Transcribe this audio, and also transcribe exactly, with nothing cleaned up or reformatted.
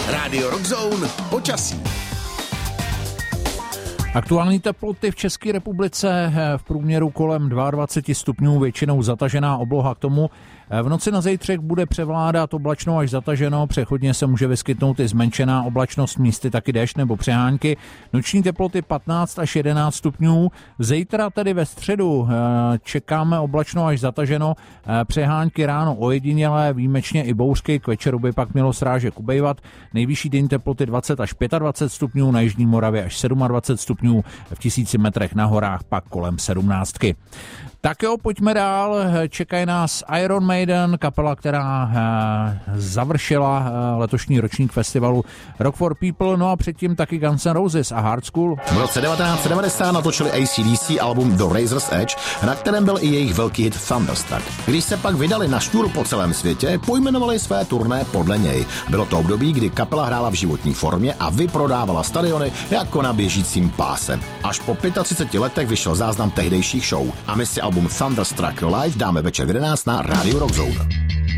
Radio Rockzone počasí. Aktuální teploty v České republice v průměru kolem dvacet dva stupňů, většinou zatažená obloha. K tomu v noci na zítřek bude převládat oblačno až zataženo, přechodně se může vyskytnout i zmenšená oblačnost, místy taky déšť nebo přehánky. Noční teploty patnáct až jedenáct stupňů. Zítra tedy ve středu čekáme oblačno až zataženo, přehánky ráno ojedinělé, výjimečně i bouřky, k večeru by pak mělo srážek ubejvat. Nejvyšší den teploty dvacet až dvacet pět stupňů, na jižní Moravě až dvacet sedm stupňů, v tisíci metrech na horách pak kolem sedmnáctky. Tak jo, pojďme dál. Čekají nás Iron Maiden, kapela, která završila letošní ročník festivalu Rock for People, no a předtím taky Guns N' Roses a Hard School. V roce devatenáct set devadesát natočili A C D C album The Razor's Edge, na kterém byl i jejich velký hit Thunderstruck. Když se pak vydali na šňůru po celém světě, pojmenovali své turné podle něj. Bylo to období, kdy kapela hrála v životní formě a vyprodávala stadiony jako na běžícím páse. Až po třiceti pěti letech vyšel záznam tehdejších show a my si album Thunderstruck Live dáme večer v jedenáct na Radio Rockzone.